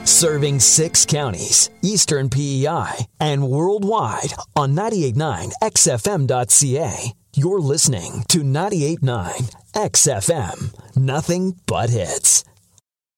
Serving 6 counties, Eastern PEI, and worldwide on 98.9 XFM.ca. You're listening to 98.9 XFM. Nothing but hits.